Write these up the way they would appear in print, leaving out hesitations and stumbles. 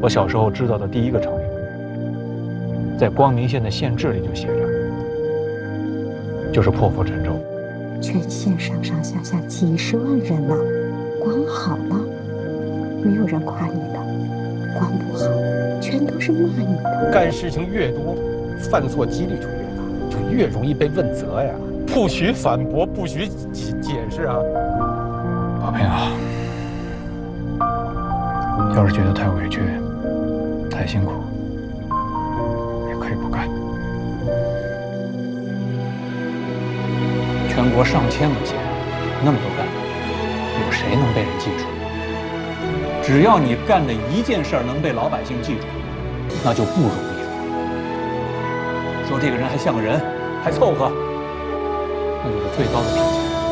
我小时候知道的第一个成语，在光明县的县志里就写着，就是破釜沉舟。 全县上上下下几十万人呐，光好了，没有人夸你的；光不好，全都是骂你的。 干事情越多，犯错几率就越大，就越容易被问责呀。不许反驳，不许解释啊！ 宝平啊，要是觉得太委屈、太辛苦，也可以不干。全国上千个县，那么多干部，有谁能被人记住？只要你干的一件事能被老百姓记住，那就不容易了。说这个人还像个人，还凑合，那就是最高的评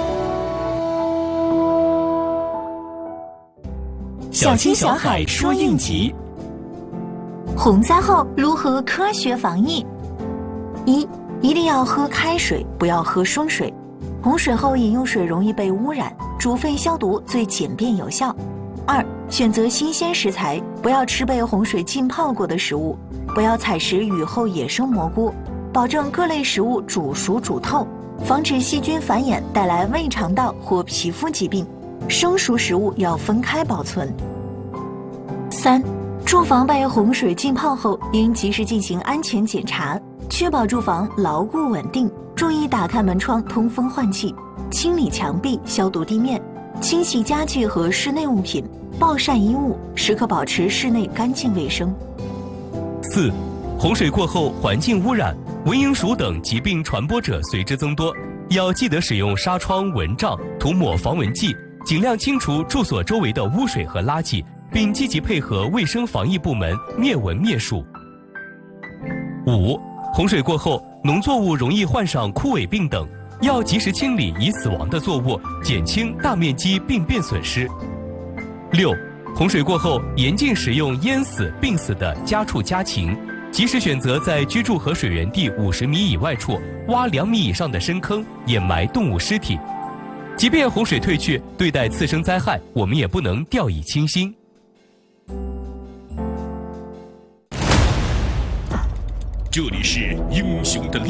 价。 小青小海说应急。洪灾后如何科学防疫？一定要喝开水，不要喝生水。洪水后饮用水容易被污染，煮沸消毒最简便有效。二，选择新鲜食材，不要吃被洪水浸泡过的食物，不要采食雨后野生蘑菇，保证各类食物煮熟煮透，防止细菌繁衍带来胃肠道或皮肤疾病。生熟食物要分开保存。三，住房被洪水浸泡后，应及时进行安全检查，确保住房牢固稳定。注意打开门窗通风换气，清理墙壁消毒地面，清洗家具和室内物品，暴晒衣物，时刻保持室内干净卫生。 四，洪水过后环境污染、蚊蝇鼠等疾病传播者随之增多，要记得使用纱窗、蚊帐，涂抹防蚊剂，尽量清除住所周围的污水和垃圾，并积极配合卫生防疫部门灭蚊灭鼠。五，洪水过后，农作物容易患上枯萎病等，要及时清理已死亡的作物，减轻大面积病变损失。六，洪水过后，严禁使用淹死、病死的家畜家禽，及时选择在居住和水源地50米以外处挖2米以上的深坑，掩埋动物尸体。即便洪水退去，对待次生灾害，我们也不能掉以轻心。 这里是英雄的力量。